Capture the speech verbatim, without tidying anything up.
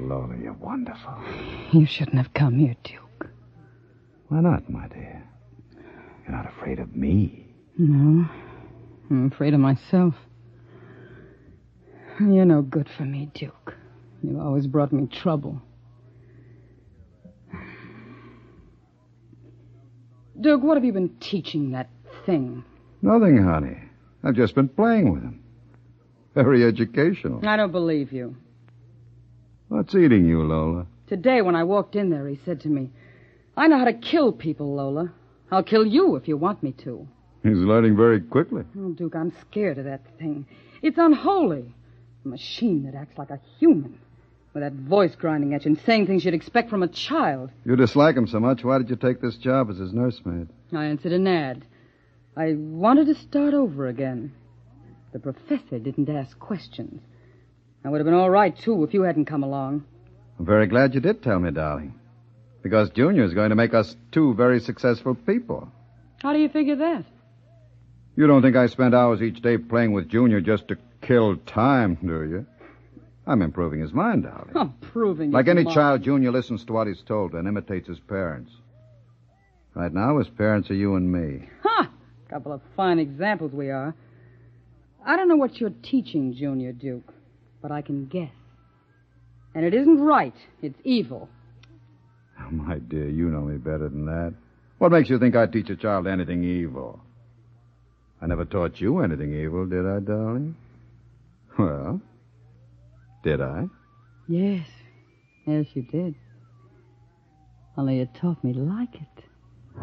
Lola, you're wonderful. You shouldn't have come here, Duke. Why not, my dear? You're not afraid of me. No. I'm afraid of myself. You're no good for me, Duke. You always brought me trouble. Duke, what have you been teaching that thing? Nothing, honey. I've just been playing with him. Very educational. I don't believe you. What's eating you, Lola? Today, when I walked in there, he said to me, I know how to kill people, Lola. I'll kill you if you want me to. He's learning very quickly. Oh, Duke, I'm scared of that thing. It's unholy. A machine that acts like a human. With that voice grinding at you and saying things you'd expect from a child. You dislike him so much. Why did you take this job as his nursemaid? I answered an ad. I wanted to start over again. The professor didn't ask questions. I would have been all right, too, if you hadn't come along. I'm very glad you did tell me, darling. Because Junior is going to make us two very successful people. How do you figure that? You don't think I spend hours each day playing with Junior just to kill time, do you? I'm improving his mind, darling. Improving Like his any mind. child, Junior listens to what he's told and imitates his parents. Right now, his parents are you and me. Ha! Couple of fine examples we are. I don't know what you're teaching, Junior, Duke, but I can guess. And it isn't right. It's evil. Oh, my dear, you know me better than that. What makes you think I teach a child anything evil? I never taught you anything evil, did I, darling? Well, did I? Yes. Yes, you did. Only you taught me like it.